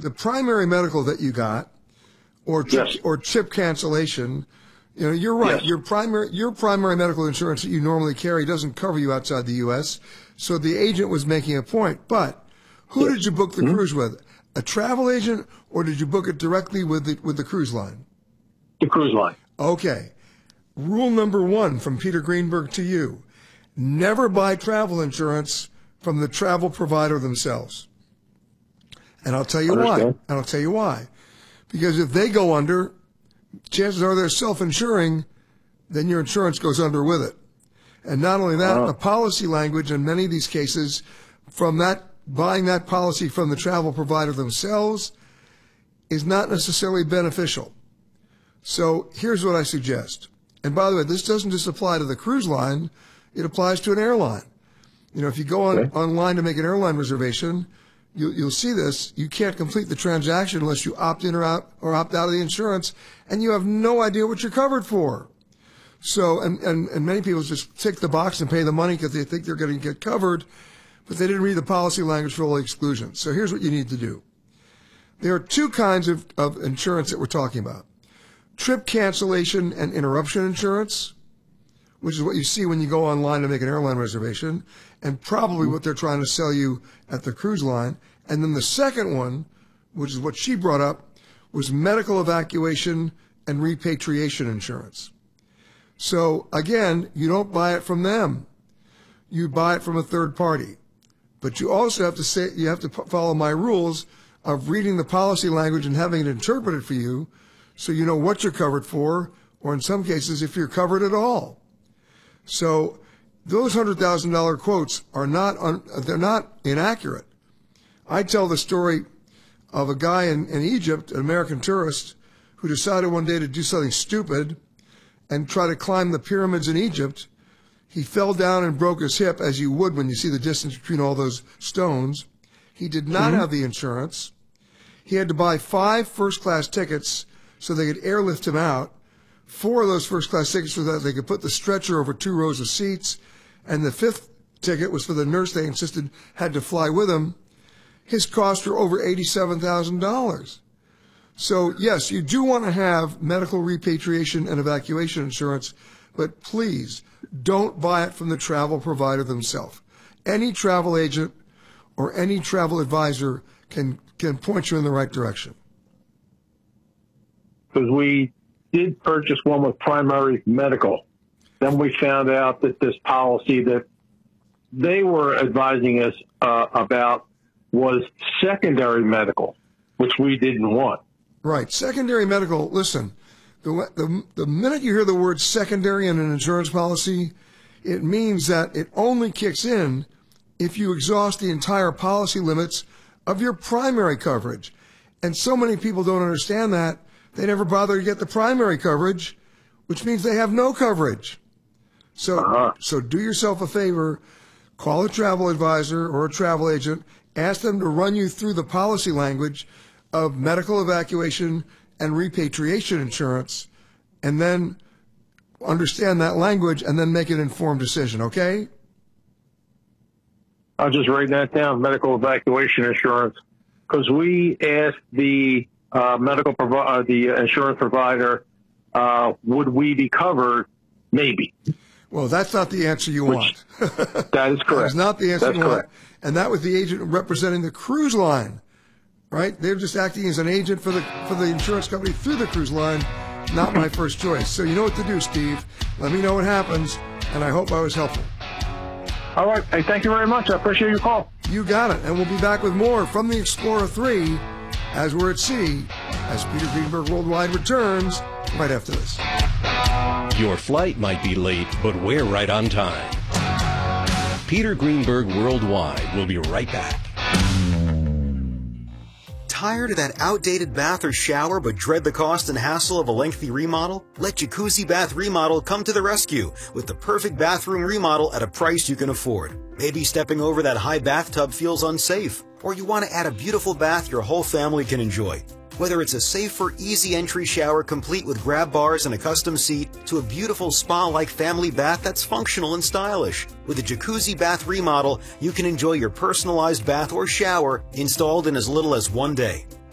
the primary medical that you got, or trip cancellation, you know, you're right. Yes. Your primary medical insurance that you normally carry doesn't cover you outside the U.S. So the agent was making a point. But who did you book the cruise with? A travel agent, or did you book it directly with the cruise line? The cruise line. Okay. Rule number 1 from Peter Greenberg to you: never buy travel insurance from the travel provider themselves. And I'll tell you why. Because if they go under, chances are they're self-insuring, then your insurance goes under with it. And not only that, the policy language in many of these cases, from that buying that policy from the travel provider themselves, is not necessarily beneficial. So here's what I suggest. And by the way, this doesn't just apply to the cruise line, it applies to an airline. You know, if you go online to make an airline reservation, you'll see this. You can't complete the transaction unless you opt in or opt out of the insurance, and you have no idea what you're covered for. So, and many people just tick the box and pay the money because they think they're going to get covered, but they didn't read the policy language for all the exclusions. So here's what you need to do. There are 2 kinds of insurance that we're talking about: trip cancellation and interruption insurance, which is what you see when you go online to make an airline reservation, and probably what they're trying to sell you at the cruise line. And then the second one, which is what she brought up, was medical evacuation and repatriation insurance. So again, you don't buy it from them. You buy it from a third party. But you also have to follow my rules of reading the policy language and having it interpreted for you so you know what you're covered for, or in some cases, if you're covered at all. So those $100,000 quotes are they're not inaccurate. I tell the story of a guy in Egypt, an American tourist, who decided one day to do something stupid and try to climb the pyramids in Egypt. He fell down and broke his hip, as you would when you see the distance between all those stones. He did not have the insurance. He had to buy 5 first-class tickets so they could airlift him out. 4 of those first-class tickets were that they could put the stretcher over 2 rows of seats, and the 5th ticket was for the nurse they insisted had to fly with him. His costs were over $87,000. So, yes, you do want to have medical repatriation and evacuation insurance, but please don't buy it from the travel provider themselves. Any travel agent or any travel advisor can point you in the right direction. Because we did purchase one with primary medical. Then we found out that this policy that they were advising us about was secondary medical, which we didn't want. Right. Secondary medical, listen, the minute you hear the word secondary in an insurance policy, it means that it only kicks in if you exhaust the entire policy limits of your primary coverage. And so many people don't understand that. They never bother to get the primary coverage, which means they have no coverage. So do yourself a favor, call a travel advisor or a travel agent, ask them to run you through the policy language of medical evacuation and repatriation insurance, and then understand that language and then make an informed decision, okay? I'll just write that down, medical evacuation insurance, because we asked the the insurance provider, would we be covered? Maybe. Well, that's not the answer you want. That is correct. That's not the answer That's you want. correct. And that was the agent representing the cruise line, right? They're just acting as an agent for the insurance company through the cruise line. Not my first choice. So you know what to do, Steve. Let me know what happens, and I hope I was helpful. All right. Hey, thank you very much. I appreciate your call. You got it. And we'll be back with more from the Explorer 3 as we're at sea, as Peter Greenberg Worldwide returns right after this. Your flight might be late, but we're right on time. Peter Greenberg Worldwide will be right back. Tired of that outdated bath or shower but dread the cost and hassle of a lengthy remodel? Let Jacuzzi Bath Remodel come to the rescue with the perfect bathroom remodel at a price you can afford. Maybe stepping over that high bathtub feels unsafe, or you want to add a beautiful bath your whole family can enjoy. Whether it's a safer, easy entry shower complete with grab bars and a custom seat, to a beautiful spa-like family bath that's functional and stylish. With a Jacuzzi Bath Remodel, you can enjoy your personalized bath or shower installed in as little as 1 day.